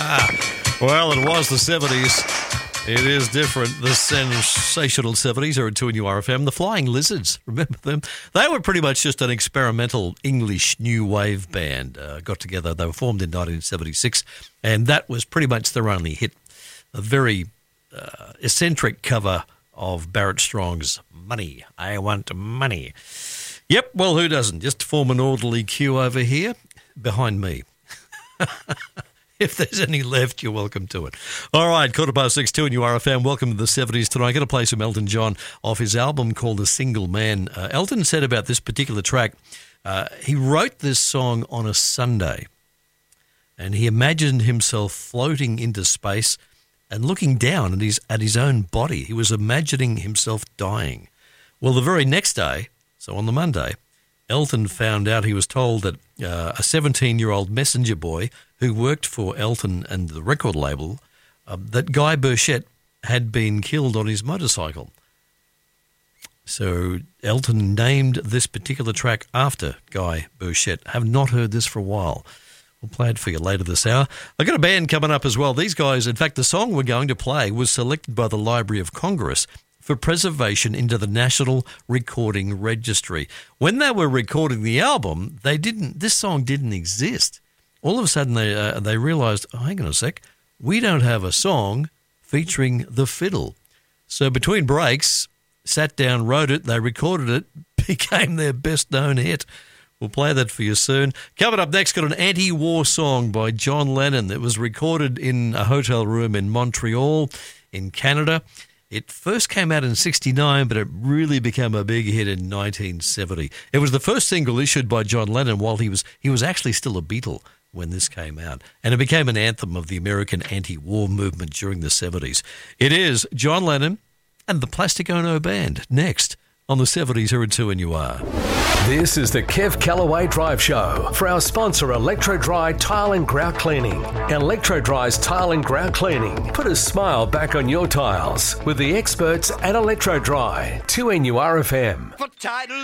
Well, it was the 70s. It is different. The sensational 70s are at 2NURFM. The Flying Lizards, remember them? They were pretty much just an experimental English new wave band. Got together. They were formed in 1976, and that was pretty much their only hit. A very eccentric cover of Barrett Strong's Money. I Want Money. Yep, well, who doesn't? Just form an orderly queue over here behind me. If there's any left, you're welcome to it. All right, 6:15, 2NURFM. Welcome to the 70s tonight. I'm going to play some Elton John off his album called A Single Man. Elton said about this particular track, he wrote this song on a Sunday, and he imagined himself floating into space and looking down at his own body. He was imagining himself dying. Well, the very next day, so on the Monday, Elton found out, he was told that a 17-year-old messenger boy who worked for Elton and the record label, that Guy Burchett had been killed on his motorcycle. So Elton named this particular track after Guy Burchett. Have not heard this for a while. We'll play it for you later this hour. I've got a band coming up as well. These guys, in fact, the song we're going to play was selected by the Library of Congress for preservation into the National Recording Registry. When they were recording the album, this song didn't exist. All of a sudden, they realised, oh, hang on a sec, we don't have a song featuring the fiddle. So between breaks, sat down, wrote it, they recorded it, became their best-known hit. We'll play that for you soon. Coming up next, got an anti-war song by John Lennon that was recorded in a hotel room in Montreal in Canada. It first came out in 1969, but it really became a big hit in 1970. It was the first single issued by John Lennon while he was actually still a Beatle when this came out. And it became an anthem of the American anti-war movement during the 70s. It is John Lennon and the Plastic Ono Band next on the 70s here at 2NUR. This is the Kev Callaway Drive Show for our sponsor, Electro Dry Tile and Grout Cleaning. Electro Dry's Tile and Grout Cleaning. Put a smile back on your tiles with the experts at Electro Dry. 2NURFM.